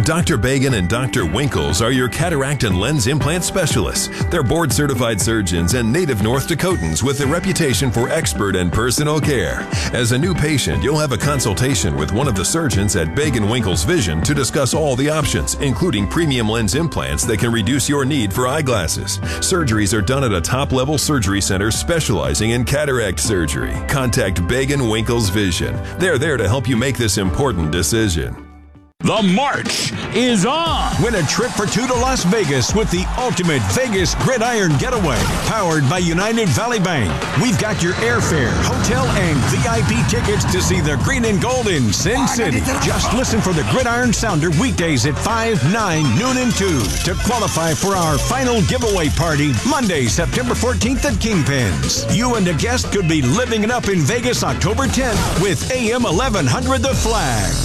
Dr. Bagan and Dr. Winkles are your cataract and lens implant specialists. They're board-certified surgeons and native North Dakotans with a reputation for expert and personal care. As a new patient, you'll have a consultation with one of the surgeons at Bagan Winkles Vision to discuss all the options, including premium lens implants that can reduce your need for eyeglasses. Surgeries are done at a top-level surgery center specializing in cataract surgery. Contact Bagan Winkles Vision. They're there to help you make this important decision. The march is on. Win a trip for two to Las Vegas with the ultimate Vegas Gridiron Getaway, powered by United Valley Bank. We've got your airfare, hotel, and VIP tickets to see the green and gold in Sin City. Just listen for the Gridiron Sounder weekdays at 5, 9, noon, and 2 to qualify for our final giveaway party Monday, September 14th at Kingpins. You and a guest could be living it up in Vegas October 10th with AM 1100 The Flag.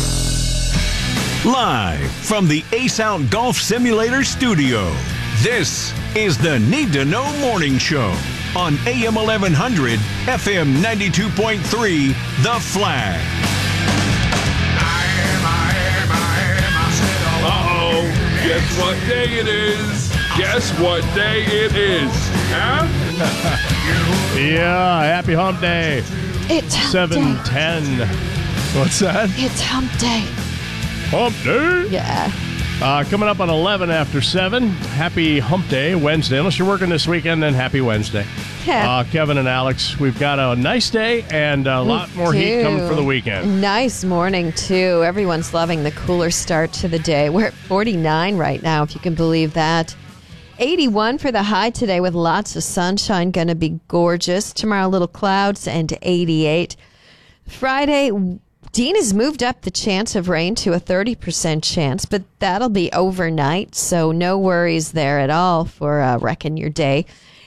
Live from the Ace Out Golf Simulator studio, this is the Need to Know Morning Show on AM 1100, FM 92.3, The Flag. Uh-oh, guess what day it is? Guess what day it is? Huh? Yeah, happy hump day. It's hump 7:10. What's that? It's hump day. Hump day? Yeah. Coming up on 11 after 7. Happy hump day, Wednesday. Unless you're working this weekend, then happy Wednesday. Yeah. Kevin and Alex, we've got a nice day and a lot more heat coming for the weekend. Nice morning, too. Everyone's loving the cooler start to the day. We're at 49 right now, if you can believe that. 81 for the high today with lots of sunshine. Going to be gorgeous. Tomorrow, little clouds and 88. Friday, Dean has moved up the chance of rain to a 30% chance, but that'll be overnight, so no worries there at all for wrecking your day.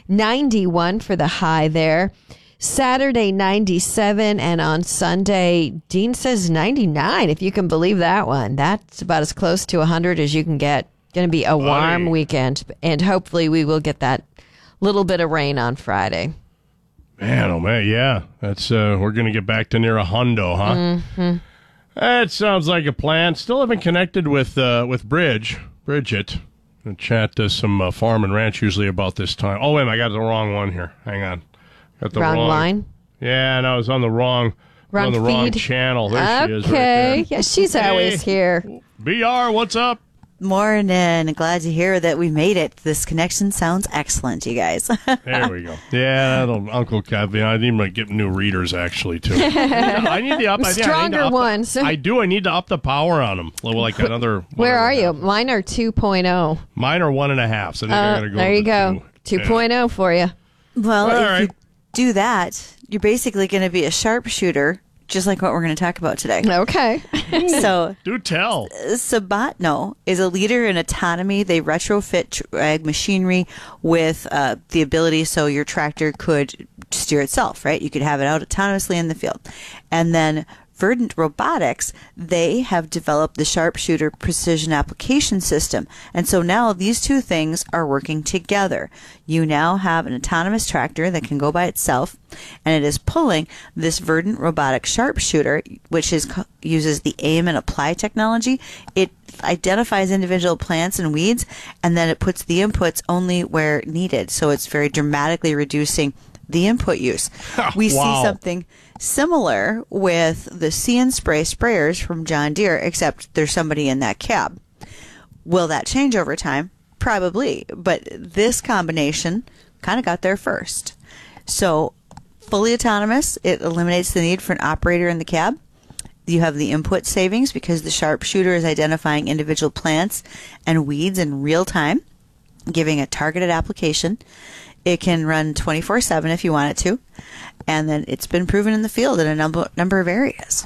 91 for the high there. Saturday, 97, and on Sunday, Dean says 99, if you can believe that one. That's about as close to 100 as you can get. Going to be a warm weekend, and hopefully we will get that little bit of rain on Friday. Man, oh man, yeah. That's we're going to get back to near a hundo, huh? Mm-hmm. That sounds like a plan. Still haven't connected with Bridget. And chat does some farm and ranch usually about this time. Oh, wait a minute, I got the wrong one here. Hang on. Got the wrong line? Yeah, and I was on the wrong channel. There she is right there. Yeah, she's always here. BR, what's up? Morning. Glad to hear that we made it. This connection sounds excellent, you guys. There we go. Yeah, Uncle Kevin. I need to get new readers, actually, too. I need the stronger ones. I do. I need to up the power on them. Like another. Where are you? Mine are 2.0. Mine are 1.5. So I think I gotta go. There you go. 2.0 for you. Well, if you do that, you're basically going to be a sharpshooter, just like what we're going to talk about today. Okay. So, do tell. Sabotno is a leader in autonomy. They retrofit ag machinery with the ability so your tractor could steer itself, right? You could have it out autonomously in the field. And then Verdant Robotics, they have developed the Sharpshooter Precision Application System. And so now these two things are working together. You now have an autonomous tractor that can go by itself, and it is pulling this Verdant Robotics Sharpshooter, which uses the aim and apply technology. It identifies individual plants and weeds, and then it puts the inputs only where needed. So it's very dramatically reducing the input use. We see something similar with the See and Spray sprayers from John Deere, except there's somebody in that cab. Will that change over time? Probably, but this combination kind of got there first. So fully autonomous, it eliminates the need for an operator in the cab. You have the input savings because the sharpshooter is identifying individual plants and weeds in real time, giving a targeted application. It can run 24/7 if you want it to. And then it's been proven in the field in a number of areas.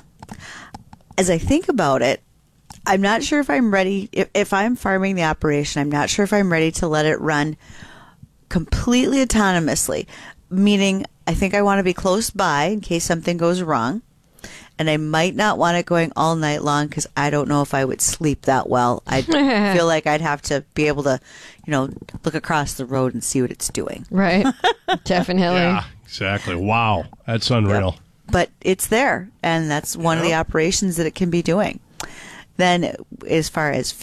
As I think about it, I'm not sure if I'm ready. If I'm farming the operation, I'm not sure if I'm ready to let it run completely autonomously. Meaning, I think I want to be close by in case something goes wrong. And I might not want it going all night long because I don't know if I would sleep that well. I feel like I'd have to be able to, look across the road and see what it's doing. Right. Definitely. Yeah, exactly. Wow. That's unreal. Yep. But it's there, and that's one of the operations that it can be doing. Then, as far as